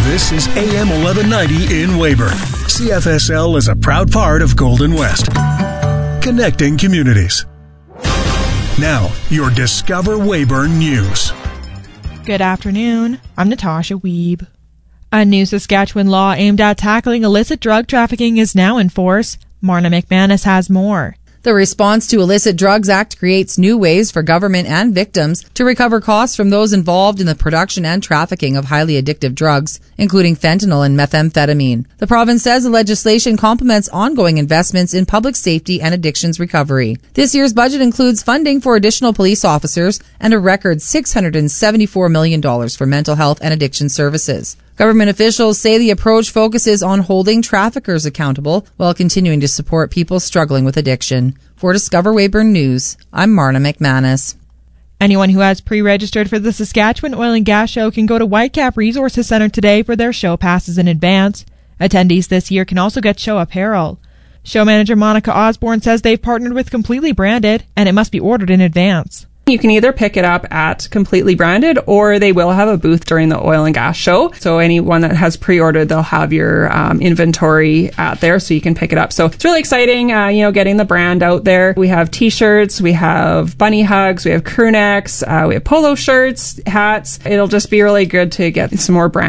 This is AM 1190 in Weyburn. CFSL is a proud part of Golden West. Connecting communities. Now, your Discover Weyburn News. Good afternoon. I'm Natasha Wiebe. A new Saskatchewan law aimed at tackling illicit drug trafficking is now in force. Marna McManus has more. The Response to Illicit Drugs Act creates new ways for government and victims to recover costs from those involved in the production and trafficking of highly addictive drugs, including fentanyl and methamphetamine. The province says the legislation complements ongoing investments in public safety and addictions recovery. This year's budget includes funding for additional police officers and a record $674 million for mental health and addiction services. Government officials say the approach focuses on holding traffickers accountable while continuing to support people struggling with addiction. For Discover Weyburn News, I'm Marna McManus. Anyone who has pre-registered for the Saskatchewan Oil and Gas Show can go to Whitecap Resources Centre today for their show passes in advance. Attendees this year can also get show apparel. Show manager Monica Osborne says they've partnered with Completely Branded, and it must be ordered in advance. You can either pick it up at Completely Branded, or they will have a booth during the oil and gas show. So anyone that has pre-ordered, they'll have your inventory at there, so you can pick it up. So it's really exciting, getting the brand out there. We have t-shirts, we have bunny hugs, we have crew necks, we have polo shirts, hats. It'll just be really good to get some more brand